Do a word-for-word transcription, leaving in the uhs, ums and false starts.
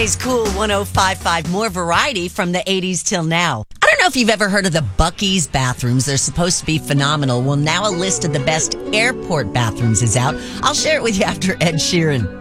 It's Cool one oh five point five. More variety from the eighties till now. I don't know if you've ever heard of the Buc-ee's bathrooms. They're supposed to be phenomenal. Well, now a list of the best airport bathrooms is out. I'll share it with you after Ed Sheeran.